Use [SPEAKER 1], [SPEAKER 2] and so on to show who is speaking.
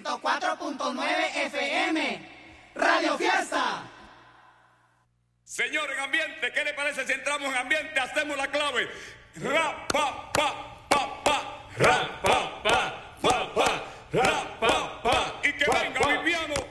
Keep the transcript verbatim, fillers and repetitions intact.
[SPEAKER 1] ciento cuatro punto nueve F M. Radio Fiesta.
[SPEAKER 2] Señor, en ambiente, ¿qué le parece si entramos en ambiente? Hacemos la clave. Ra, pa, pa, pa, pa, ra, pa.